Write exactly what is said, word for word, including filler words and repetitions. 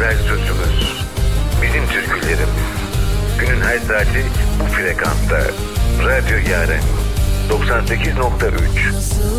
Sözümüz, bizim türkülerimiz. Günün her saati bu frekansta. Radyo Yaren doksan sekiz nokta üç.